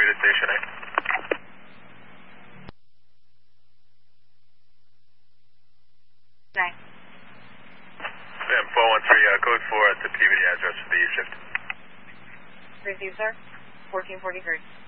to Station 8. Nine. Sam 413, code 4 at the PVD address for the E shift. Receive, sir. 1443.